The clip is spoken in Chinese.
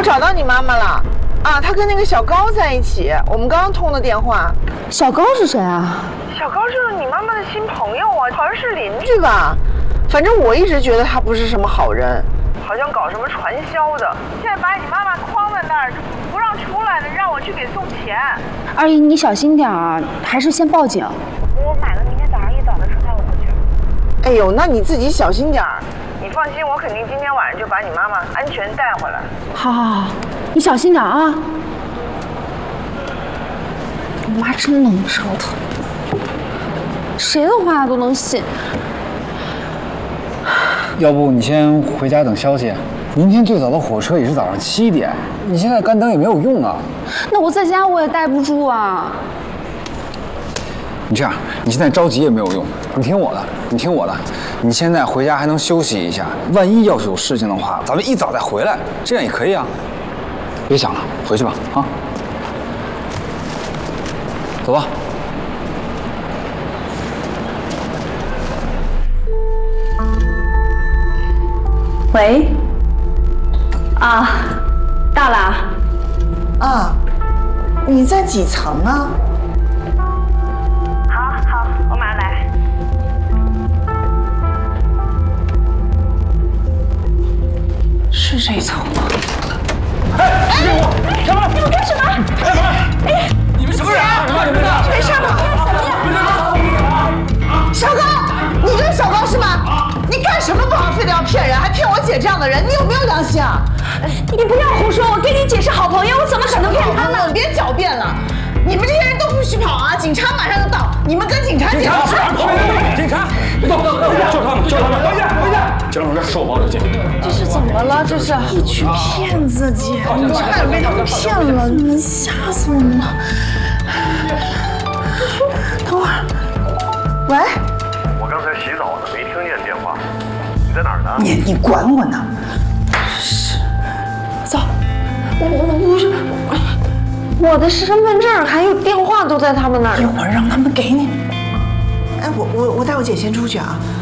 我找到你妈妈了，啊，她跟那个小高在一起，我们刚刚通的电话。 小高是谁啊？ 小高是你妈妈的新朋友啊，好像是邻居吧。反正我一直觉得他不是什么好人，好像搞什么传销的。现在把你妈妈框在那儿，不让出来的，让我去给送钱。 二姨，你小心点啊，还是先报警。 我买了明天早上一早的车带我过去。哎呦，那你自己小心点儿。你放心，我肯定今天晚上就把你妈妈安全带回来。 好好好，你小心点啊！我妈真能折腾，谁的话都能信。 要不你先回家等消息，明天最早的火车也是早上7点，你现在干等也没有用啊。 那我在家我也待不住啊。 你这样，你现在着急也没有用，你听我的，你听我的，你现在回家还能休息一下，万一要是有事情的话，咱们一早再回来，这样也可以啊。别想了，回去吧，啊，走吧。 喂，啊，到了。 啊，你在几层啊？好，我马上来。是这层吗？ 哎，上来！ 你们干什么？ 哎，你们什么人啊？干什么的？ 没事吧？小高，你就是小高是吗？你干什么不好，非得要骗人，还骗我姐这样的人，你有没有良心啊？ 你不要胡说，我跟你姐是好朋友，我怎么可能骗她呢？ 你别狡辩了，你们这些人都不许跑啊！警察马上就到，你们跟警察解释。 警察，救他们！回家！江主任受报的警。 这是怎么了？这是一群骗子，姐，你差点被他们骗了，你们吓死我们了。等会儿，喂。 我刚才洗澡呢，没听见电话。你在哪儿呢？ 你管我呢？是，走， 我的身份证还有电话都在他们那儿。 一会儿让他们给你。哎，我带我姐先出去啊。